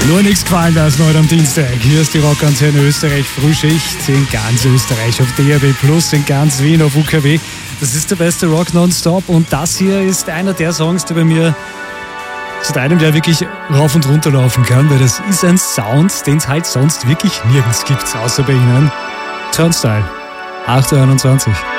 Nur nichts gefallen lassen heute am Dienstag. Hier ist die Rockantenne Österreich Frühschicht in ganz Österreich auf DAB+, in ganz Wien auf UKW. Das ist der beste Rock nonstop und das hier ist einer der Songs, der bei mir zu einem, der wirklich rauf und runter laufen kann, weil das ist ein Sound, den es halt sonst wirklich nirgends gibt, außer bei Ihnen. Turnstile, 8:21 Uhr.